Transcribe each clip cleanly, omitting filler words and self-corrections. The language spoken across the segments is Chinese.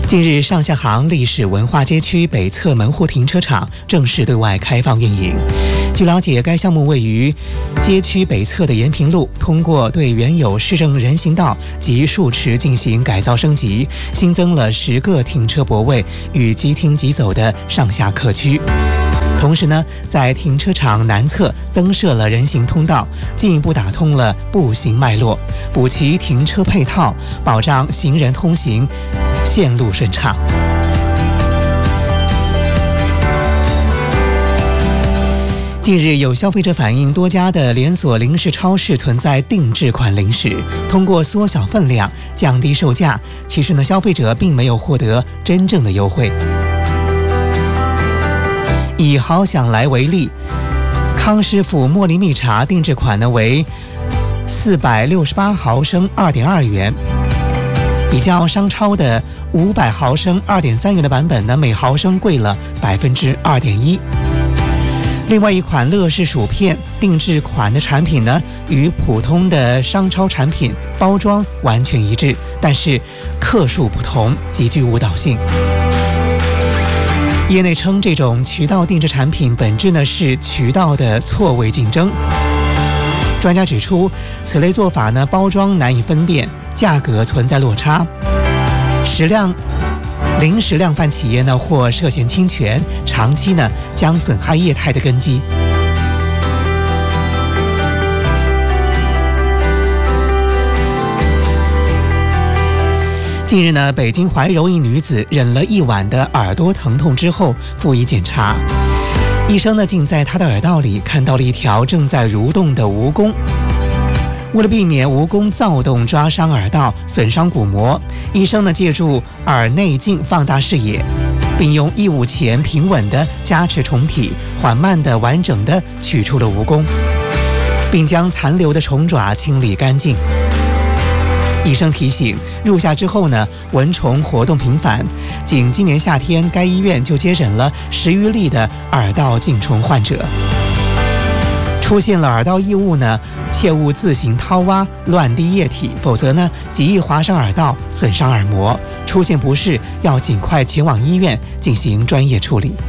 近日，上下杭历史文化街区北侧门户停车场正式对外开放运营。据了解，该项目位于街区北侧的延平路，通过对原有市政人行道及树池进行改造升级，新增了10个停车泊位与即停即走的上下客区。同时呢，在停车场南侧增设了人行通道，进一步打通了步行脉络，补齐停车配套，保障行人通行线路顺畅。近日，有消费者反映，多家的连锁零食超市存在定制款零食，通过缩小分量、降低售价，其实呢，消费者并没有获得真正的优惠。以好想来为例，康师傅茉莉蜜茶定制款呢为468毫升2.2元，比较商超的500毫升2.3元的版本呢，每毫升贵了2.1%。另外一款乐事薯片定制款的产品呢，与普通的商超产品包装完全一致，但是克数不同，极具误导性。业内称，这种渠道定制产品本质呢是渠道的错位竞争。专家指出，此类做法呢，包装难以分辨，价格存在落差，零食量贩企业呢或涉嫌侵权，长期呢将损害业态的根基。近日呢，北京怀柔一女子忍了1晚的耳朵疼痛之后赴医检查，医生呢竟在她的耳道里看到了一条正在蠕动的蜈蚣。为了避免蜈蚣躁动抓伤耳道、损伤鼓膜，医生呢借助耳内镜放大视野，并用异物钳平稳地加持虫体，缓慢地完整地取出了蜈蚣，并将残留的虫爪清理干净。医生提醒，入夏之后呢，蚊虫活动频繁，仅今年夏天，该医院就接诊了10余例的耳道镜虫患者。出现了耳道异物呢，切勿自行掏挖、乱滴液体，否则呢，极易划伤耳道，损伤耳膜。出现不适，要尽快前往医院进行专业处理。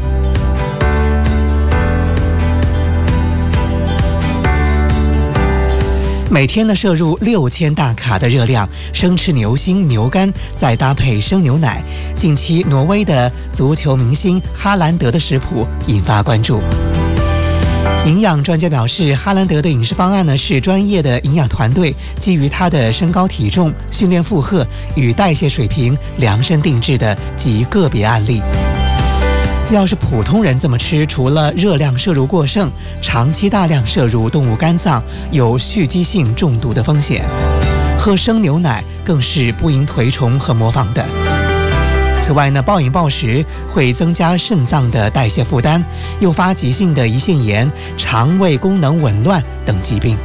每天呢摄入6000大卡的热量，生吃牛心、牛肝，再搭配生牛奶。近期挪威的足球明星哈兰德的食谱引发关注。营养专家表示，哈兰德的饮食方案呢是专业的营养团队基于他的身高体重、训练负荷与代谢水平量身定制的极个别案例。要是普通人这么吃，除了热量摄入过剩，长期大量摄入动物肝脏，有蓄积性中毒的风险。喝生牛奶更是不应推崇和模仿的。此外呢，暴饮暴食会增加肾脏的代谢负担，诱发急性的胰腺炎、肠胃功能紊乱等疾病。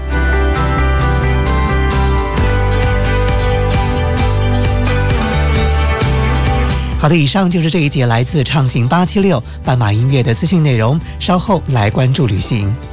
好的，以上就是这一节来自畅行876斑马音乐的资讯内容，稍后来关注旅行。